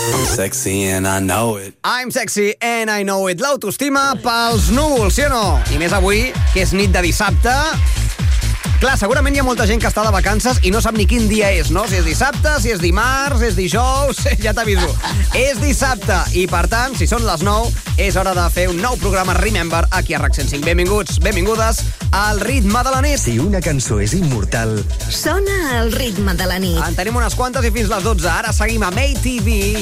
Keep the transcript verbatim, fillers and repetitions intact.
I'm sexy and I know it. I'm sexy and I know it. L'autoestima pels núvols, sí o no? I més avui, que és nit de dissabte. Clar, segurament hi ha molta gent que està de vacances i no sap ni quin dia és, no? Si és dissabte, si és dimarts, és dijous... Ja t'aviso. És dissabte i, per tant, si són les nou, és hora de fer un nou programa Remember aquí a RAC cent cinc. Benvinguts, benvingudes al ritme de la nit. Si una cançó és immortal... Sona el ritme de la nit. En tenim unes quantes i fins les dotze. Ara seguim amb A T V